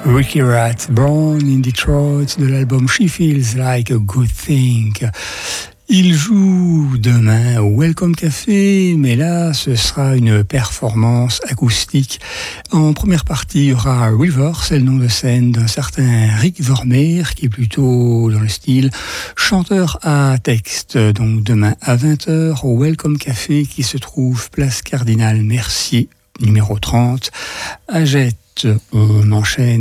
Ricky Rat, Born in Detroit, de l'album She Feels Like a Good Thing. Il joue demain au Welcome Café, mais là, ce sera une performance acoustique. En première partie, il y aura River, c'est le nom de scène d'un certain Rick Vermeer, qui est plutôt dans le style chanteur à texte. Donc demain à 20h au Welcome Café, qui se trouve place Cardinal Mercier, numéro 30, à Jette. On enchaîne